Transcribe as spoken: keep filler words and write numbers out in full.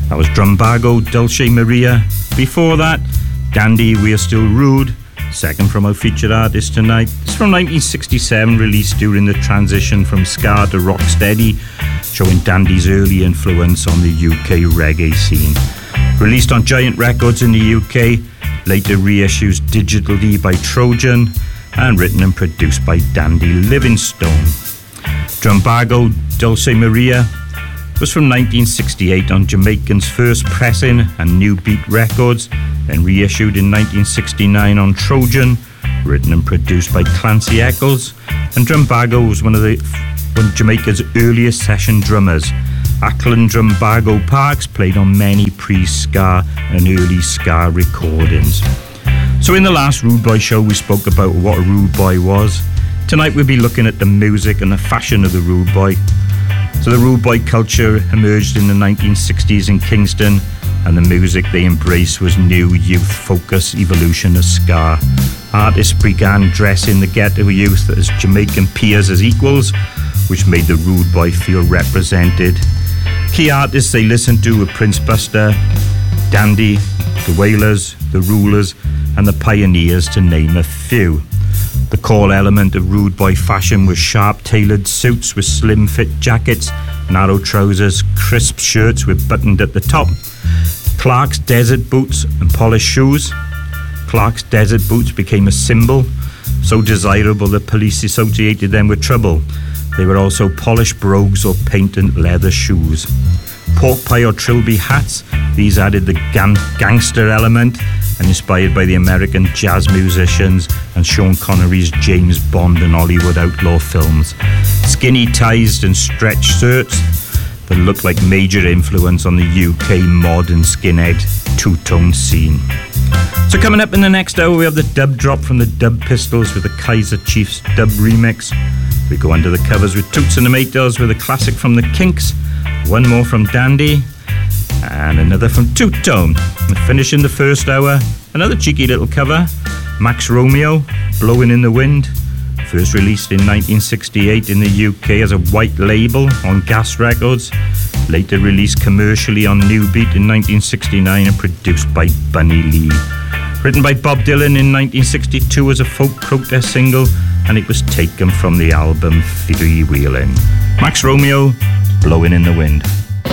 That was Drumbago, Dulce Maria. Before that, Dandy, We're Still Rude, second from our featured artist tonight. It's from nineteen sixty-seven, released during the transition from ska to rocksteady, showing Dandy's early influence on the U K reggae scene. Released on Giant Records in the U K, later reissues digitally by Trojan, and written and produced by Dandy Livingstone. Drumbago, Dulce Maria was from nineteen sixty-eight on Jamaican's first pressing and New Beat Records, then reissued in nineteen sixty-nine on Trojan, written and produced by Clancy Eccles. And Drumbago was one of the one of Jamaica's earliest session drummers. Ackland Drumbago Parks played on many pre-ska and early ska recordings. So in the last Rude Boy show we spoke about what a Rude Boy was. Tonight we'll be looking at the music and the fashion of the Rude Boy. So the Rude Boy culture emerged in the nineteen sixties in Kingston, and the music they embraced was new youth focus evolution of ska. Artists began dressing the ghetto youth as Jamaican peers as equals, which made the Rude Boy feel represented. Key artists they listened to were Prince Buster, Dandy, the Wailers, the Rulers, and the Pioneers, to name a few. The core element of Rude Boy fashion was sharp tailored suits with slim fit jackets, narrow trousers, crisp shirts with buttoned at the top, Clark's desert boots and polished shoes. Clark's desert boots became a symbol, so desirable that police associated them with trouble. They were also polished brogues or painted leather shoes. Pork pie or trilby hats, these added the gang- gangster element, and inspired by the American jazz musicians and Sean Connery's James Bond and Hollywood outlaw films. Skinny ties and stretched shirts that looked like major influence on the U K modern skinhead two-tone scene. So coming up in the next hour we have the dub drop from the Dub Pistols with the Kaiser Chiefs dub remix. We go under the covers with Toots and the Maytals with a classic from the Kinks, one more from Dandy, and another from Two Tone. And finishing the first hour, another cheeky little cover, Max Romeo, Blowing in the Wind, first released in nineteen sixty-eight in the U K as a white label on Gas Records, later released commercially on New Beat in nineteen sixty-nine and produced by Bunny Lee. Written by Bob Dylan in nineteen sixty-two as a folk protest single, and it was taken from the album Freewheelin'. Max Romeo, Blowing in the Wind.